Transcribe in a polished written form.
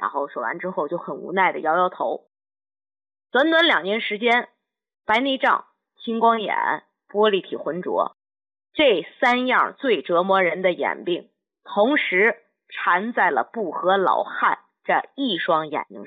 然后说完之后就很无奈的摇摇头。短短2年时间，白内障、青光眼、玻璃体浑浊，这3样最折磨人的眼病，同时缠在了不和老汉这一双眼睛上。